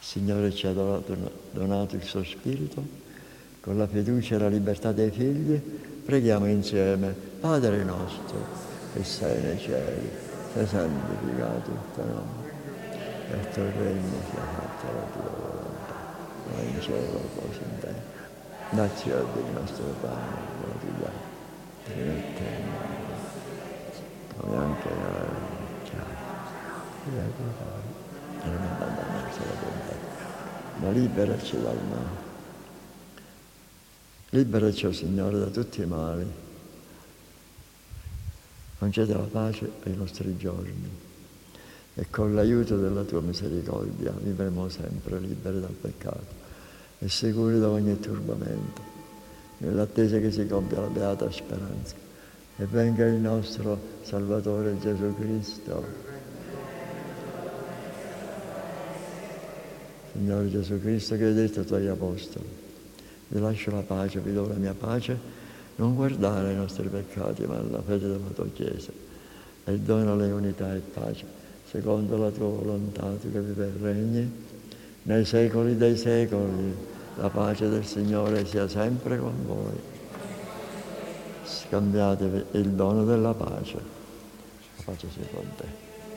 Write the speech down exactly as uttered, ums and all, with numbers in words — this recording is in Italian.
Signore ci ha donato, donato il suo Spirito, con la fiducia e la libertà dei figli, preghiamo insieme. Padre nostro, che sei nei cieli, sia santificato il tuo nome, e il tuo regno sia fatta la tua volontà, come in cielo così in terra. Dacci oggi il nostro pane quotidiano, e mettiamo come anche noi diciamo, e non abbandonarci alla tentazione, ma liberaci dal male. Liberaci, o Signore, da tutti i mali. Concede la pace ai nostri giorni e con l'aiuto della tua misericordia vivremo sempre liberi dal peccato e sicuri da ogni turbamento, nell'attesa che si compia la beata speranza e venga il nostro Salvatore Gesù Cristo. Signore Gesù Cristo, che hai detto ai tuoi apostoli: vi lascio la pace, vi do la mia pace, non guardare ai nostri peccati, ma alla fede della tua Chiesa, e dona le unità e pace, secondo la tua volontà, tu che vivi e regni nei secoli dei secoli. La pace del Signore sia sempre con voi. Scambiatevi il dono della pace. La pace sia con te.